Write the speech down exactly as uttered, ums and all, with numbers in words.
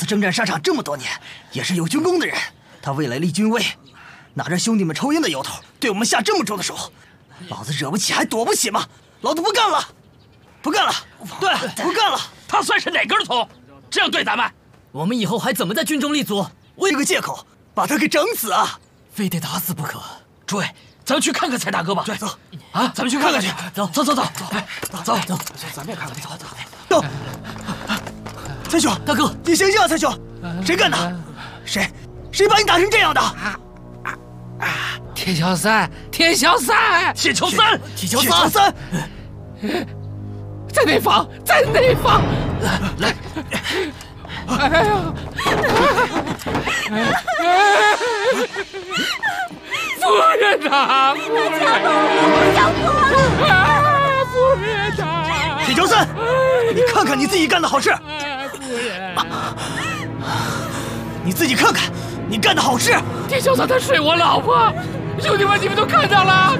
征战沙场这么多年，也是有军功的人。他为了立军威，拿着兄弟们抽烟的由头，对我们下这么重的手，老子惹不起还躲不起吗？老子不干了，不干了！对，不干了！ 他算是哪根葱？这样对咱们， 我们以后还怎么在军中立足？ 为这个借口把他给整死啊！ 非得打死不可。 诸位，咱们去看看蔡大哥吧。 对，走啊，咱们去看看去。 走走走走走走走， 咱们也看看。走走走。蔡兄， 大哥， 你醒醒啊！蔡兄，谁干的？谁？谁把你打成这样的？ 铁锹三，铁锹三， 铁锹三， 铁锹三， 在内方，在内方。 来， 哎呀！夫人呐，夫人！ 小婆， 啊，夫人呐！ 铁锹三，你看看你自己干的好事。 夫人， 你自己看看你干的好事。 铁锹三他睡我老婆，兄弟们，你们都看到了。